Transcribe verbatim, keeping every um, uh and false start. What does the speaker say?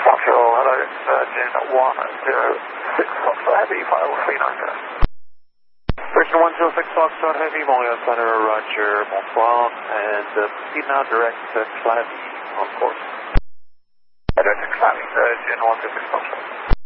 Montreal, hello, Virgin one zero six Foxtrot Heavy, file three nine zero. Virgin one zero six Foxtrot Heavy, Montreal Center, Roger, bonsoir, and uh, proceed now direct to Clavie on course. Direct to Clavie, Virgin one zero six Foxtrot.